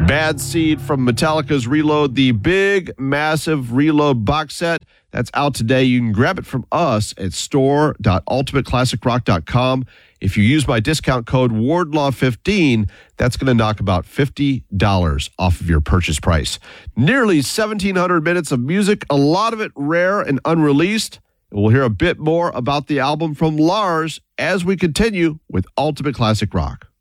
Bad Seed from Metallica's Reload, the big, massive Reload box set. That's out today. You can grab it from us at store.ultimateclassicrock.com. If you use my discount code WARDLAW15, that's going to knock about $50 off of your purchase price. Nearly 1,700 minutes of music, a lot of it rare and unreleased. We'll hear a bit more about the album from Lars as we continue with Ultimate Classic Rock.